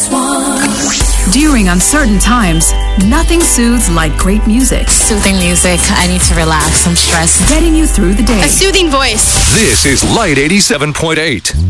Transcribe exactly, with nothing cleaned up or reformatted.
just one. During uncertain times, nothing soothes like great music. Soothing music. I need to relax. I'm stressed. Getting you through the day. A soothing voice. This is Light eighty-seven point eight.